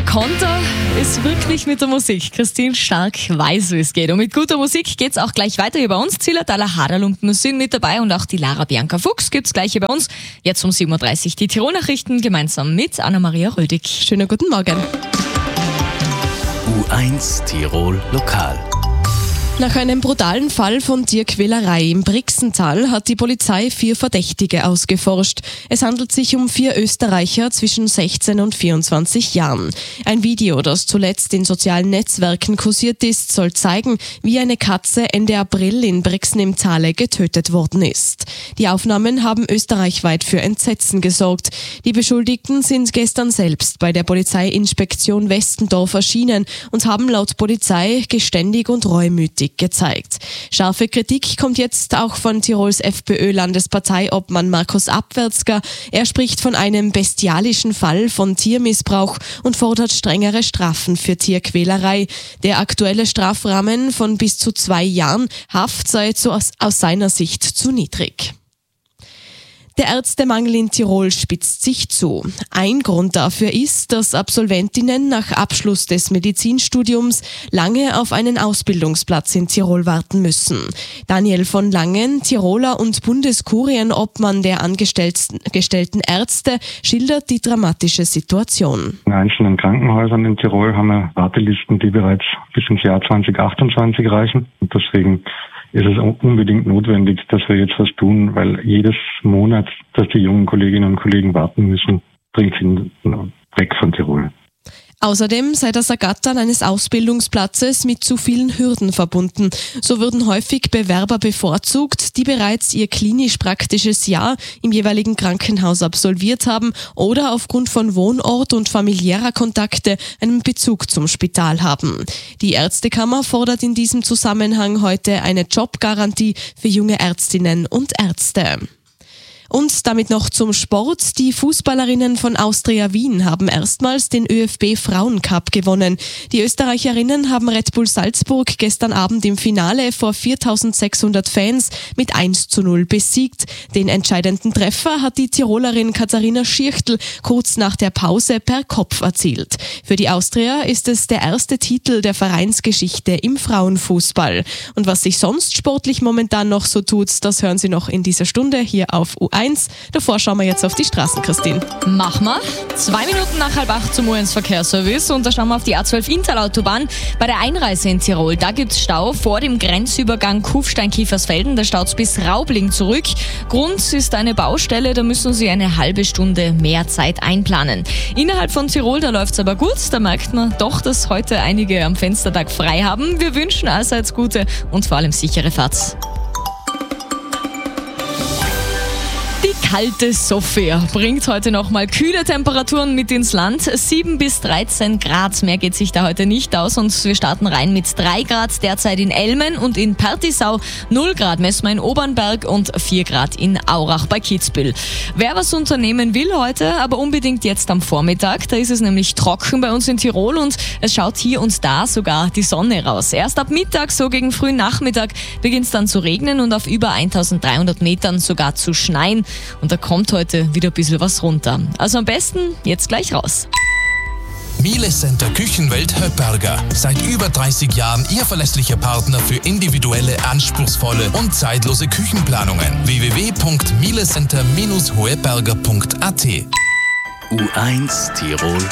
Konter ist wirklich mit der Musik. Christine Stark weiß, wie es geht. Und mit guter Musik geht es auch gleich weiter hier bei uns. Zillertaler Haderlumpen sind mit dabei und auch die Lara Bianca Fuchs gibt es gleich hier bei uns. Jetzt um 7.30 Uhr die Tirol-Nachrichten gemeinsam mit Anna-Maria Rödig. Schönen guten Morgen. U1 Tirol Lokal. Nach einem brutalen Fall von Tierquälerei im Brixental hat die Polizei 4 Verdächtige ausgeforscht. Es handelt sich um 4 Österreicher zwischen 16 und 24 Jahren. Ein Video, das zuletzt in sozialen Netzwerken kursiert ist, soll zeigen, wie eine Katze Ende April in Brixen im Tale getötet worden ist. Die Aufnahmen haben österreichweit für Entsetzen gesorgt. Die Beschuldigten sind gestern selbst bei der Polizeiinspektion Westendorf erschienen und haben laut Polizei geständig und reumütig gezeigt. Scharfe Kritik kommt jetzt auch von Tirols FPÖ-Landesparteiobmann Markus Abwärtsger. Er spricht von einem bestialischen Fall von Tiermissbrauch und fordert strengere Strafen für Tierquälerei. Der aktuelle Strafrahmen von bis zu 2 Jahren Haft sei aus seiner Sicht zu niedrig. Der Ärztemangel in Tirol spitzt sich zu. Ein Grund dafür ist, dass Absolventinnen nach Abschluss des Medizinstudiums lange auf einen Ausbildungsplatz in Tirol warten müssen. Daniel von Langen, Tiroler und Bundeskurienobmann der angestellten Ärzte, schildert die dramatische Situation. In einzelnen Krankenhäusern in Tirol haben wir Wartelisten, die bereits bis ins Jahr 2028 reichen. Und deswegen ist es unbedingt notwendig, dass wir jetzt was tun, weil jedes Monat, dass die jungen Kolleginnen und Kollegen warten müssen, bringt sie weg von Tirol. Außerdem sei das Ergattern eines Ausbildungsplatzes mit zu vielen Hürden verbunden. So würden häufig Bewerber bevorzugt, die bereits ihr klinisch-praktisches Jahr im jeweiligen Krankenhaus absolviert haben oder aufgrund von Wohnort und familiärer Kontakte einen Bezug zum Spital haben. Die Ärztekammer fordert in diesem Zusammenhang heute eine Jobgarantie für junge Ärztinnen und Ärzte. Und damit noch zum Sport. Die Fußballerinnen von Austria Wien haben erstmals den ÖFB Frauencup gewonnen. Die Österreicherinnen haben Red Bull Salzburg gestern Abend im Finale vor 4.600 Fans mit 1:0 besiegt. Den entscheidenden Treffer hat die Tirolerin Katharina Schirchtl kurz nach der Pause per Kopf erzielt. Für die Austria ist es der erste Titel der Vereinsgeschichte im Frauenfußball. Und was sich sonst sportlich momentan noch so tut, das hören Sie noch in dieser Stunde hier auf U1. Davor schauen wir jetzt auf die Straßen, Christine. Mach mal. 2 Minuten nach 7:30 zum U1 Verkehrsservice und da schauen wir auf die A12 Inntal-Autobahn. Bei der Einreise in Tirol, da gibt's Stau vor dem Grenzübergang Kufstein-Kiefersfelden. Da staut's bis Raubling zurück. Grund ist eine Baustelle, da müssen Sie eine halbe Stunde mehr Zeit einplanen. Innerhalb von Tirol, da läuft's aber gut. Da merkt man doch, dass heute einige am Fenstertag frei haben. Wir wünschen allseits gute und vor allem sichere Fahrt. Die kalte Sophia bringt heute nochmal kühle Temperaturen mit ins Land. 7 bis 13 Grad, mehr geht sich da heute nicht aus. Und wir starten rein mit 3 Grad derzeit in Elmen und in Pertisau. 0 Grad messen wir in Obernberg und 4 Grad in Aurach bei Kitzbühel. Wer was unternehmen will heute, aber unbedingt jetzt am Vormittag, da ist es nämlich trocken bei uns in Tirol und es schaut hier und da sogar die Sonne raus. Erst ab Mittag, so gegen frühen Nachmittag, beginnt es dann zu regnen und auf über 1300 Metern sogar zu schneien. Und da kommt heute wieder ein bisschen was runter. Also am besten jetzt gleich raus. Miele Center Küchenwelt Höpperger. Seit über 30 Jahren Ihr verlässlicher Partner für individuelle, anspruchsvolle und zeitlose Küchenplanungen. www.mielecenter-hoeberger.at U1 Tirol